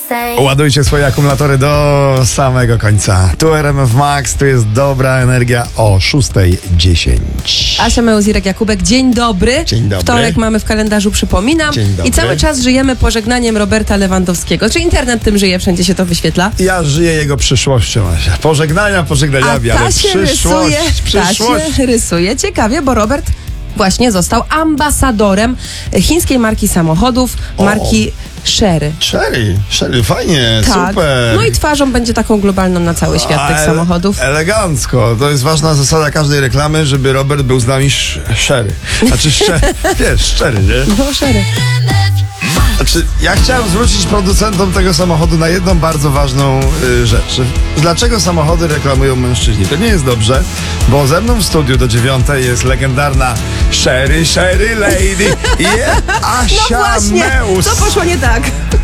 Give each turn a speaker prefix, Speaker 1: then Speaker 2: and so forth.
Speaker 1: Ładujcie swoje akumulatory do samego końca. Tu RMF Max, tu jest dobra energia o 6:10.
Speaker 2: Asia Meuzirek, Jakubek, dzień dobry.
Speaker 1: Dzień dobry.
Speaker 2: Wtorek mamy w kalendarzu, przypominam.
Speaker 1: Dzień dobry.
Speaker 2: I cały czas żyjemy pożegnaniem Roberta Lewandowskiego. Czy internet tym żyje? Wszędzie się to wyświetla.
Speaker 1: Ja żyję jego przyszłością, Asia. Pożegnaniami, ale
Speaker 2: ta się rysuje ciekawie, bo Robert właśnie został ambasadorem chińskiej marki samochodów, marki Chery.
Speaker 1: Chery, fajnie,
Speaker 2: Tak.
Speaker 1: super.
Speaker 2: No i twarzą będzie taką globalną na cały świat tych samochodów.
Speaker 1: Elegancko. To jest ważna zasada każdej reklamy, żeby Robert był z nami szczery. Znaczy, szczery, nie?
Speaker 2: No, Chery.
Speaker 1: Znaczy, ja chciałem zwrócić producentom tego samochodu na jedną bardzo ważną rzecz. Dlaczego samochody reklamują mężczyźni? To nie jest dobrze, bo ze mną w studiu do 9:00 jest legendarna Chery Lady i Asia
Speaker 2: No właśnie,
Speaker 1: Meus.
Speaker 2: co poszło nie tak?